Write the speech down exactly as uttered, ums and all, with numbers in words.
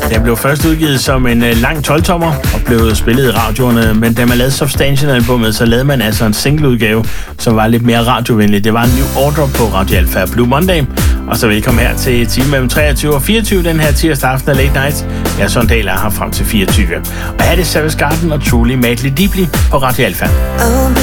Den blev først udgivet som en uh, lang tolv-tommer og blev spillet i radioerne, men da man lavede Substantial-albummet, så lavede man altså en singleudgave, som var lidt mere radiovenlig. Det var en New Order på Radio Alpha Blue Monday. Og så velkommen her til time mellem treogtyve og fireogtyve den her tirsdag aften af Late Night. Jeg er Søren Dahl er her frem til fireogtyve. Og her er det Savage Garden og Truly Madly Deeply på Radio Alpha. Oh,